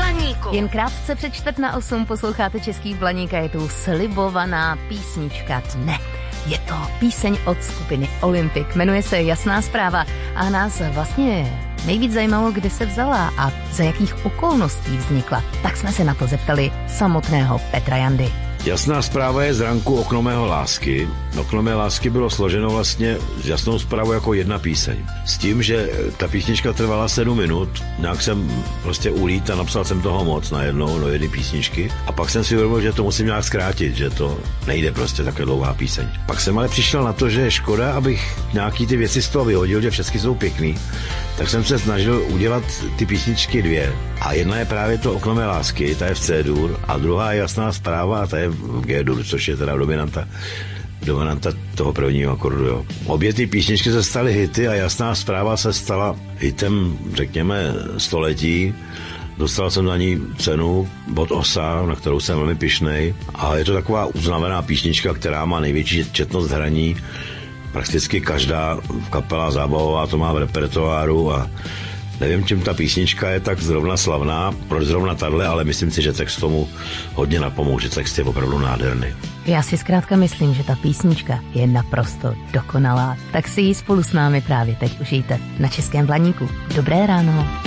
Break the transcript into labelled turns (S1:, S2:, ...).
S1: Blaníku.
S2: Jen krátce před 7:45 posloucháte Český Blaník a je tu slibovaná písnička dne. Je to píseň od skupiny Olympik, jmenuje se Jasná zpráva a nás vlastně nejvíc zajímalo, kde se vzala a za jakých okolností vznikla. Tak jsme se na to zeptali samotného Petra Jandy.
S3: Jasná zpráva je z ranku Okno mého lásky. Okno mé lásky bylo složeno vlastně s Jasnou zprávou jako jedna píseň. S tím, že ta písnička trvala 7 minut, nějak jsem prostě ulít a napsal jsem toho moc najednou do jedné písničky. A pak jsem si uvědomil, že to musím nějak zkrátit, že to nejde prostě takhle dlouhá píseň. Pak jsem ale přišel na to, že je škoda, abych nějaký ty věci z toho vyhodil, že všechny jsou pěkný. Tak jsem se snažil udělat ty písničky 2. A jedna je právě to Okno mé lásky, ta je v C-dur, a druhá je Jasná zpráva a ta je v G-dur, což je teda dominanta toho prvního akordu. Jo. Obě ty písničky se staly hity a Jasná zpráva se stala hitem, řekněme, století. Dostal jsem na ní cenu od OSA, na kterou jsem velmi pyšnej. A je to taková uznávaná písnička, která má největší četnost hraní. Prakticky každá kapela zábavová to má v repertoáru a nevím, čím ta písnička je tak zrovna slavná, proč zrovna tahle, ale myslím si, že text tomu hodně napomůže, text je opravdu nádherný.
S2: Já si zkrátka myslím, že ta písnička je naprosto dokonalá, tak si ji spolu s námi právě teď užijte na Českém Blaníku. Dobré ráno.